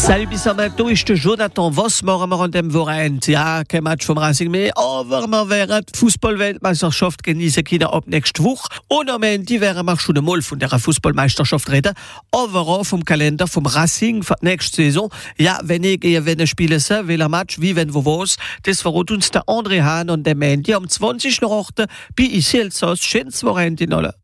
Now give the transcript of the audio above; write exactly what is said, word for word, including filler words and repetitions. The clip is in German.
Salut Bissama, du ist der Jonathan Voss, morgen wir an dem Wochenende. Ja, kein Match vom Racing mehr, aber wir werden die Fußball-Weltmeisterschaft genießen können ab nächste Woche. Und am Ende werden wir schon einmal von der Fußballmeisterschaft reden, aber auch vom Kalender vom Racing für die nächste Saison. Ja, wenn ich gehe, wenn ich spiele, welcher Match, wie, wenn, wo, was, das verrät uns der André Hahn und der Mandy am zwanzigsten achten bei Iselsos. Schönes Wochenende in alle.